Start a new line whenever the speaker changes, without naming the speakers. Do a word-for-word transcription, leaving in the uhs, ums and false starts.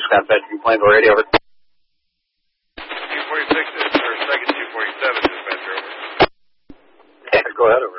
Scott Fetching, Plainville Radio, over.
two forty-six, or second two forty-seven, dispatcher, over.
Okay, go ahead, over.